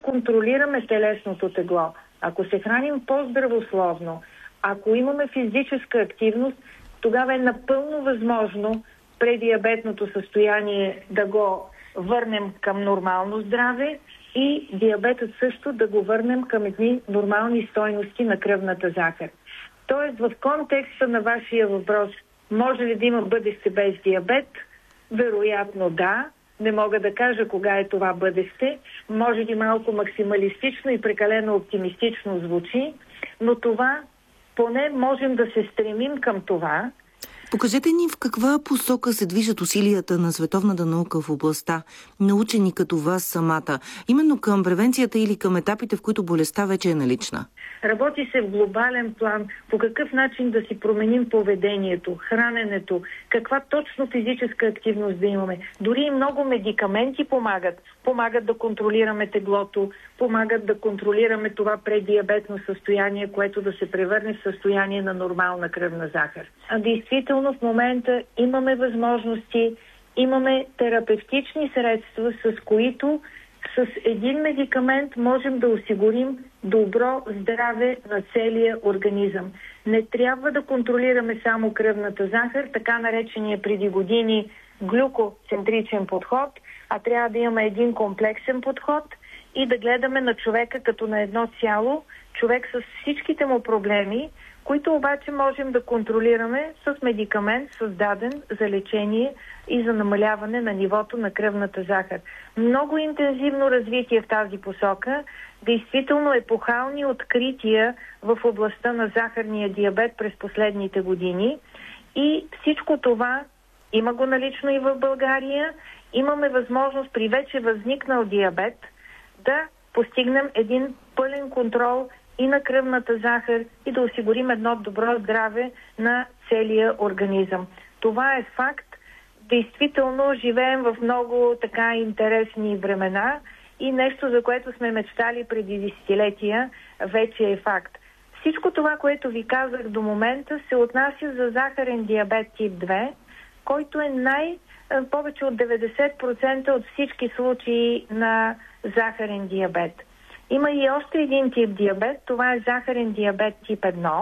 контролираме телесното тегло, ако се храним по-здравословно, ако имаме физическа активност, тогава е напълно възможно преддиабетното състояние да го върнем към нормално здраве и диабетът също да го върнем към едни нормални стойности на кръвната захар. Тоест, в контекста на вашия въпрос, може ли да има бъдеще без диабет? Вероятно да. Не мога да кажа кога е това бъдеще. Може би малко максималистично и прекалено оптимистично звучи, но това поне можем да се стремим към това. Покажете ни в каква посока се движат усилията на световната наука в областта, научени като вас самата, именно към превенцията или към етапите, в които болестта вече е налична? Работи се в глобален план по какъв начин да си променим поведението, храненето, каква точно физическа активност да имаме. Дори и много медикаменти помагат. Помагат да контролираме теглото, помагат да контролираме това преддиабетно състояние, което да се превърне в състояние на нормална кръвна захар. А действително в момента имаме възможности, имаме терапевтични средства, с които с един медикамент можем да осигурим добро здраве на целия организъм. Не трябва да контролираме само кръвната захар, така наречения преди години глюкоцентричен подход, а трябва да имаме един комплексен подход и да гледаме на човека като на едно цяло, човек с всичките му проблеми, които обаче можем да контролираме с медикамент, създаден за лечение и за намаляване на нивото на кръвната захар. Много интензивно развитие в тази посока, действително епохални открития в областта на захарния диабет през последните години и всичко това има го налично и в България. Имаме възможност при вече възникнал диабет да постигнем един пълен контрол и на кръвната захар и да осигурим едно добро здраве на целия организъм. Това е факт. Действително живеем в много така интересни времена и нещо, за което сме мечтали преди десетилетия, вече е факт. Всичко това, което ви казах до момента, се отнася за захарен диабет тип 2, който е повече от 90% от всички случаи на захарен диабет. Има и още един тип диабет, това е захарен диабет тип 1.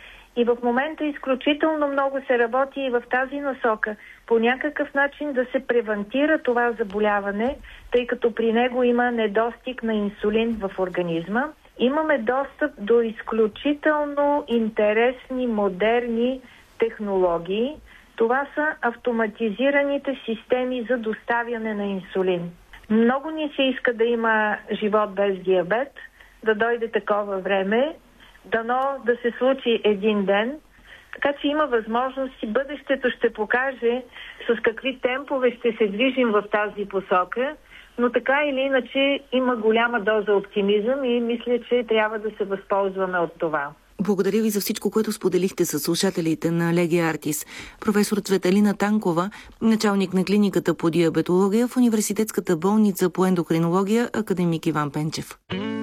И в момента изключително много се работи и в тази насока по някакъв начин да се превентира това заболяване, тъй като при него има недостиг на инсулин в организма. Имаме достъп до изключително интересни, модерни технологии. Това са автоматизираните системи за доставяне на инсулин. Много ни се иска да има живот без диабет, да дойде такова време, дано да се случи един ден, така че има възможности. Бъдещето ще покаже с какви темпове ще се движим в тази посока, но така или иначе има голяма доза оптимизъм и мисля, че трябва да се възползваме от това. Благодаря ви за всичко, което споделихте с слушателите на Легия Артис. Професор Цветелина Танкова, началник на клиниката по диабетология в Университетската болница по ендокринология, академик Иван Пенчев.